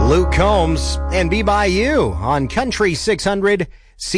Luke Combs and Be By You on Country 600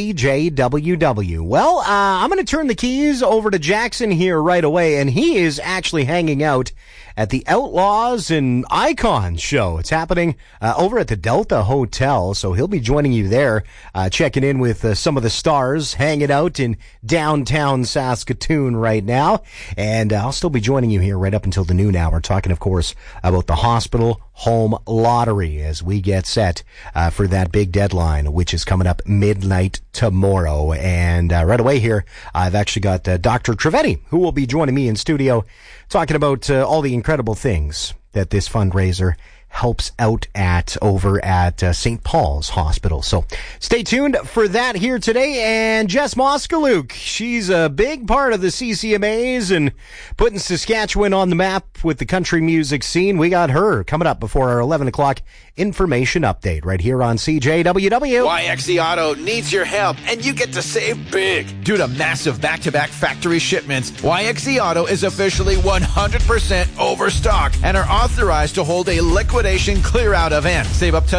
CJWW. Well, I'm going to turn the keys over to Jackson here right away, and he is actually hanging out at the Outlaws and Icons show. It's happening over at the Delta Hotel, so he'll be joining you there, checking in with some of the stars, hanging out in downtown Saskatoon right now. And I'll still be joining you here right up until the noon hour, talking, of course, about the Hospital Home Lottery as we get set for that big deadline, which is coming up midnight tomorrow. And right away here, I've actually got Dr. Trivedi, who will be joining me in studio, talking about all the incredible things that this fundraiser helps out at over at St. Paul's Hospital. So stay tuned for that here today. And Jess Moskaluk, she's a big part of the CCMAs and putting Saskatchewan on the map with the country music scene. We got her coming up before our 11 o'clock information update right here on CJWW. YXE Auto needs your help, and you get to save big. Due to massive back-to-back factory shipments, YXE Auto is officially 100% overstocked and are authorized to hold a liquidation clear-out event. Save up to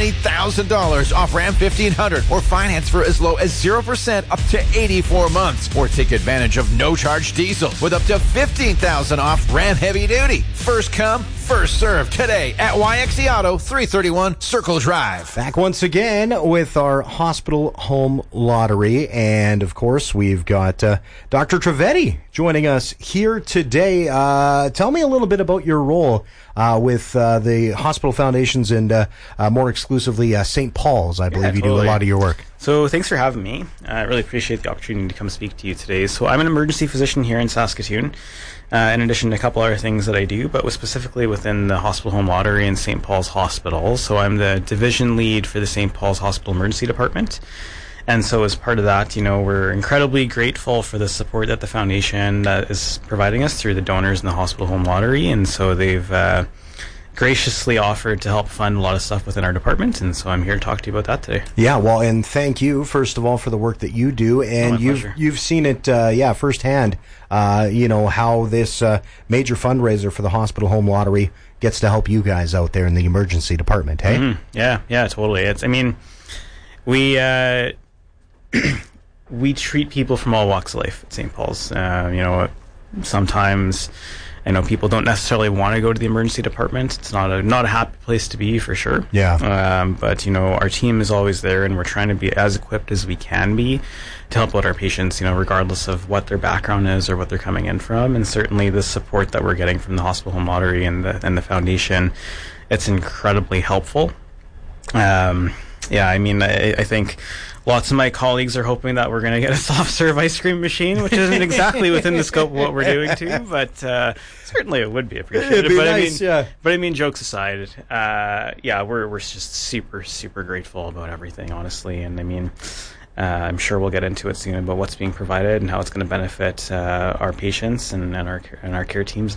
$20,000 off Ram 1500 or finance for as low as 0% up to 84 months. Or take advantage of no-charge diesel with up to $15,000 off Ram Heavy Duty. First come, first served today at YXE Auto, 331 Circle Drive. Back once again with our Hospital Home Lottery. And, of course, we've got Dr. Trivedi joining us here today. Tell me a little bit about your role with the Hospital Foundations and more exclusively St. Paul's. I believe you do a lot of your work. So thanks for having me. I really appreciate the opportunity to come speak to you today. So I'm an emergency physician here in Saskatoon, in addition to a couple other things that I do, but specifically within the Hospital Home Lottery and St. Paul's Hospital. So I'm the division lead for the St. Paul's Hospital Emergency Department. And so as part of that, you know, we're incredibly grateful for the support that the foundation is providing us through the donors in the Hospital Home Lottery. And so they've graciously offered to help fund a lot of stuff within our department, and so I'm here to talk to you about that today. Yeah, well, and thank you, first of all, for the work that you do, and you've seen it, firsthand, you know, how this major fundraiser for the Hospital Home Lottery gets to help you guys out there in the emergency department, hey? Mm-hmm. Yeah, totally. We we treat people from all walks of life at St. Paul's. You know, sometimes I know people don't necessarily want to go to the emergency department. It's not a happy place to be, for sure. Yeah. But, you know, our team is always there, and we're trying to be as equipped as we can be to help out our patients, you know, regardless of what their background is or what they're coming in from. And certainly the support that we're getting from the Hospital Home Lottery and the foundation, it's incredibly helpful. I think lots of my colleagues are hoping that we're going to get a soft serve ice cream machine, which isn't exactly within the scope of what we're doing too, but certainly it would be appreciated. It'd be nice, But I mean, jokes aside, we're just super, super grateful about everything, honestly. And I mean, I'm sure we'll get into it soon about what's being provided and how it's going to benefit our patients and our care teams.